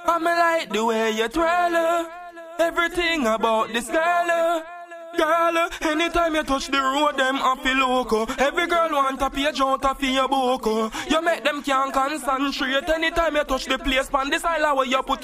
I me like the way you twirl. Everything about this girl. Girl, anytime you touch the road, them happy loco. Every girl want a page out of your book. You make them can't concentrate. Anytime you touch the place, pan this island where you put your